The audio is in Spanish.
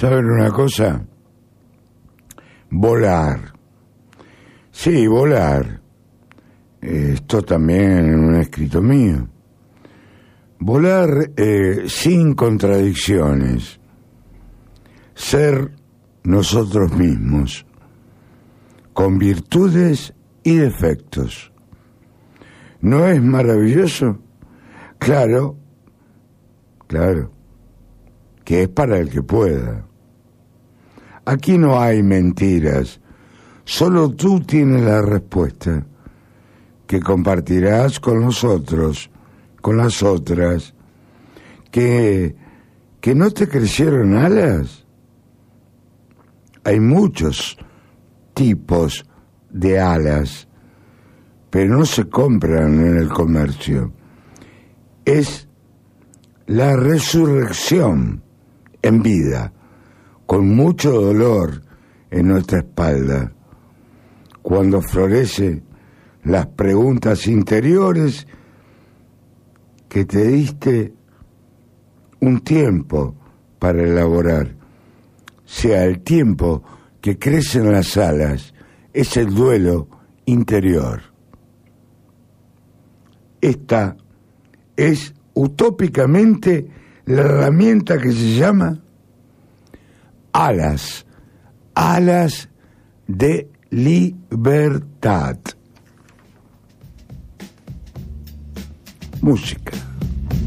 ¿Saben una cosa? Volar. Sí, volar. Esto también en un escrito mío. Volar sin contradicciones. Ser nosotros mismos, con virtudes y defectos. ¿No es maravilloso? Claro, que es para el que pueda. Aquí no hay mentiras, solo tú tienes la respuesta, que compartirás con los otros, con las otras, que no te crecieron alas. Hay muchos tipos de alas, pero no se compran en el comercio. Es la resurrección en vida, con mucho dolor en nuestra espalda, cuando florecen las preguntas interiores que te diste un tiempo para elaborar. Sea el tiempo que crecen las alas, es el duelo interior. Esta es utópicamente la herramienta que se llama alas de libertad. Música.